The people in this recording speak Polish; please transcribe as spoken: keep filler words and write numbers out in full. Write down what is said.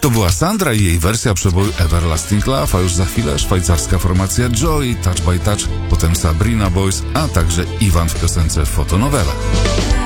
To była Sandra i jej wersja przeboju Everlasting Love, a już za chwilę szwajcarska formacja Joy, Touch by Touch, potem Sabrina Boys, a także Iwan w piosence Fotonowela.